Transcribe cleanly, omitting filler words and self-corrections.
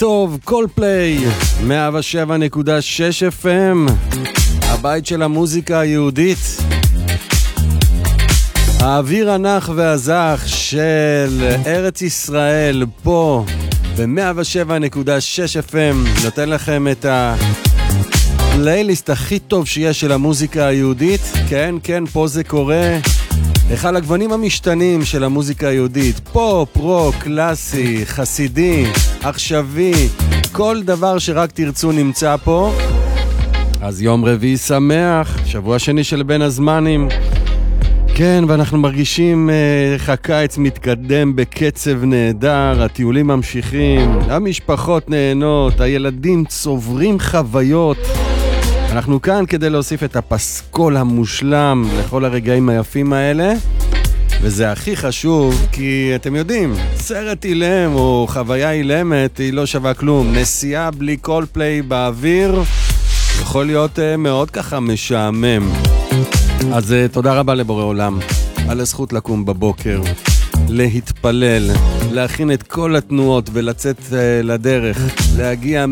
טוב, קולפליי, 107.6 FM, הבית של המוזיקה היהודית. האוויר הנח והזך של ארץ ישראל פה ב-107.6 FM נותן לכם את הפלייליסט הכי טוב שיש של המוזיקה היהודית. כן, כן, פה זה קורה. אחד הגוונים המשתנים של המוזיקה היהודית, פופ, רוק, קלאסי, חסידי, עכשווי, כל דבר שרק תרצו נמצא פה. אז יום רביעי שמח, שבוע שני של בין הזמנים. כן, ואנחנו מרגישים איך הקיץ מתקדם בקצב נהדר, הטיולים ממשיכים, המשפחות נהנות, הילדים צוברים חוויות. אנחנו כאן כדי להוסיף את הפסקול המושלם לכל הרגעים היפים האלה, וזה הכי חשוב כי אתם יודעים, סרט אילם או חוויה אילמת היא לא שווה כלום. נסיעה בלי קולפליי באוויר יכול להיות מאוד ככה משעמם. אז תודה רבה לבורא עולם על הזכות לקום בבוקר, להתפלל, להכין את כל התנועות ולצאת לדרך, להגיע